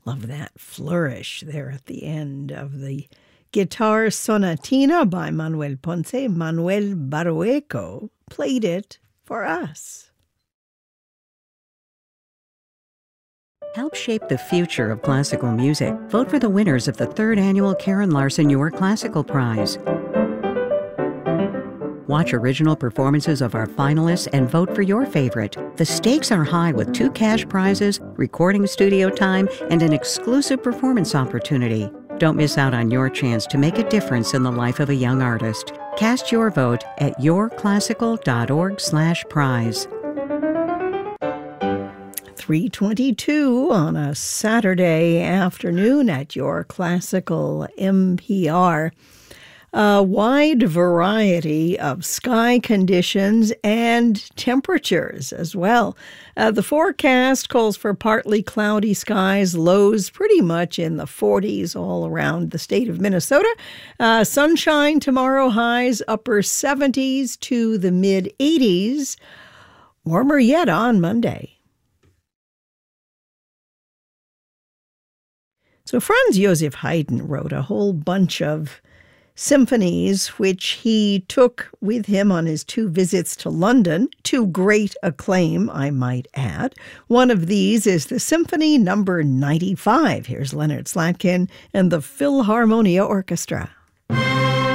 Love that flourish there at the end of the Guitar Sonatina by Manuel Ponce. Manuel Barrueco played it for us. Help shape the future of classical music. Vote for the winners of the 3rd annual Karen Larson Your Classical Prize. Watch original performances of our finalists and vote for your favorite. The stakes are high with 2 cash prizes, recording studio time, and an exclusive performance opportunity. Don't miss out on your chance to make a difference in the life of a young artist. Cast your vote at yourclassical.org/prize. 3:22 on a Saturday afternoon at Your Classical NPR. A wide variety of sky conditions and temperatures as well. The forecast calls for partly cloudy skies, lows pretty much in the 40s all around the state of Minnesota. Sunshine tomorrow, highs upper 70s to the mid 80s. Warmer yet on Monday. So Franz Josef Haydn wrote a whole bunch of symphonies, which he took with him on his 2 visits to London, to great acclaim, I might add. One of these is the Symphony Number 95. Here's Leonard Slatkin and the Philharmonia Orchestra.